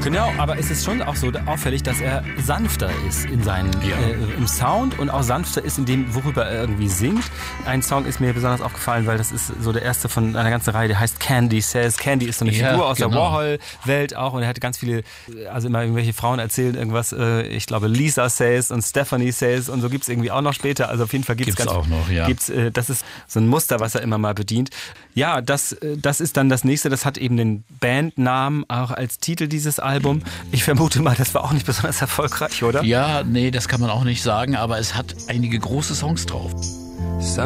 Genau, aber es ist schon auch so auffällig, dass er sanfter ist in seinen, im Sound und auch sanfter ist in dem, worüber er irgendwie singt. Ein Song ist mir besonders aufgefallen, weil das ist so der erste von einer ganzen Reihe, der heißt Candy Says. Candy ist so eine Figur aus der Warhol-Welt auch und er hat ganz viele, also immer irgendwelche Frauen erzählen irgendwas, ich glaube Lisa Says und Stephanie Says und so gibt es irgendwie auch noch später. Also auf jeden Fall gibt's auch noch, das ist so ein Muster, was er immer mal bedient. Ja, das ist dann das nächste, das hat eben den Bandnamen auch als Titel dieses Album. Ich vermute mal, das war auch nicht besonders erfolgreich, oder? Ja, nee, das kann man auch nicht sagen, aber es hat einige große Songs drauf.